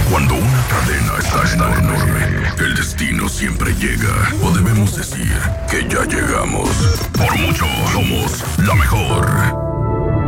Cuando una cadena está enorme, el destino siempre llega. O debemos decir que ya llegamos. Por mucho